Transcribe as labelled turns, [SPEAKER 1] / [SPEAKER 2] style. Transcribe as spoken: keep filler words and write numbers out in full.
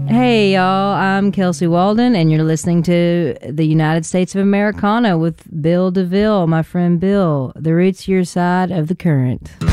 [SPEAKER 1] Hey, y'all, I'm Kelsey Walden, and you're listening to the United States of Americana with Bill DeVille, my friend Bill. The roots your side of the current.